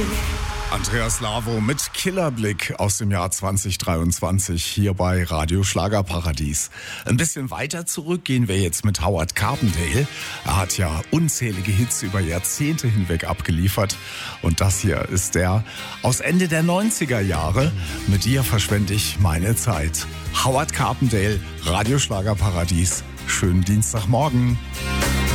Andreas Lavo mit Killerblick aus dem Jahr 2023 hier bei Radio Schlagerparadies. Ein bisschen weiter zurück gehen wir jetzt mit Howard Carpendale. Er hat ja unzählige Hits über Jahrzehnte hinweg abgeliefert. Und das hier ist der aus Ende der 90er Jahre. Mit dir verschwende ich meine Zeit. Howard Carpendale, Radio Schlagerparadies. Schönen Dienstagmorgen.